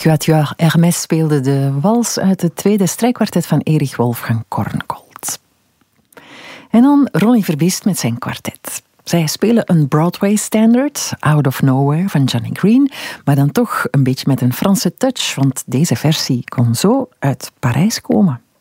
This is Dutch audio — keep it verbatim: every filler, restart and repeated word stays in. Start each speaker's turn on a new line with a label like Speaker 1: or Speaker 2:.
Speaker 1: Quatuor Hermès speelde de wals uit het tweede strijkkwartet van Erich Wolfgang Korngold. En dan Ronnie Verbiest met zijn kwartet. Zij spelen een Broadway standard, Out of Nowhere van Johnny Green, maar dan toch een beetje met een Franse touch, want deze versie kon zo uit Parijs komen.